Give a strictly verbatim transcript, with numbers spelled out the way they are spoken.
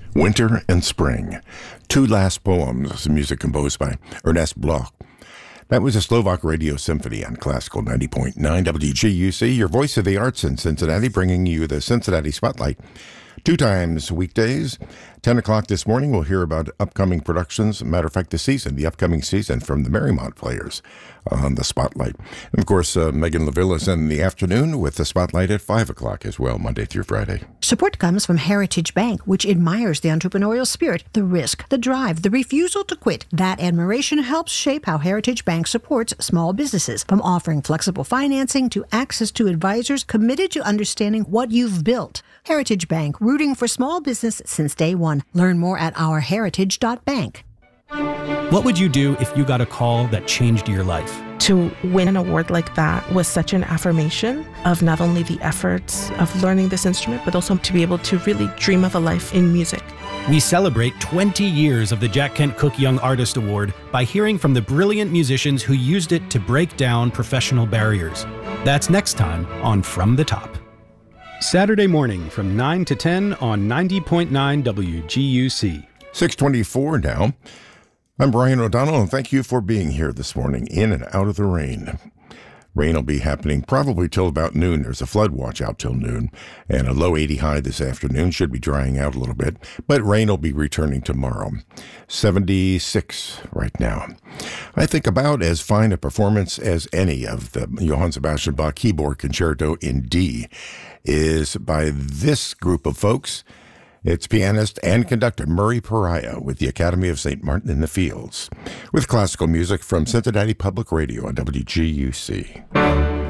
Winter and Spring. Two last poems, music composed by Ernest Bloch. That was a Slovak Radio Symphony on Classical ninety point nine W G U C, your voice of the arts in Cincinnati, bringing you the Cincinnati Spotlight. Two times weekdays. ten o'clock this morning, we'll hear about upcoming productions. Matter of fact, the season, the upcoming season from the Marymount Players on the Spotlight. And of course, uh, Megan LaVille is in the afternoon with the Spotlight at five o'clock as well, Monday through Friday. Support comes from Heritage Bank, which admires the entrepreneurial spirit, the risk, the drive, the refusal to quit. That admiration helps shape how Heritage Bank supports small businesses, from offering flexible financing to access to advisors committed to understanding what you've built. Heritage Bank, rooting for small business since day one. Learn more at our heritage dot bank. What would you do if you got a call that changed your life? To win an award like that was such an affirmation of not only the efforts of learning this instrument, but also to be able to really dream of a life in music. We celebrate twenty years of the Jack Kent Cooke Young Artist Award by hearing from the brilliant musicians who used it to break down professional barriers. That's next time on From the Top. Saturday morning from nine to ten on ninety point nine W G U C. six twenty-four now. I'm Brian O'Donnell, and thank you for being here this morning, in and out of the rain. Rain will be happening probably till about noon. There's a flood watch out till noon, and a low eighty high this afternoon. Should be drying out a little bit, but rain will be returning tomorrow. seventy-six right now. I think about as fine a performance as any of the Johann Sebastian Bach Keyboard Concerto in D is by this group of folks. It's pianist and conductor Murray Pariah with the Academy of Saint Martin in the Fields, with classical music from Cincinnati Public Radio on W G U C.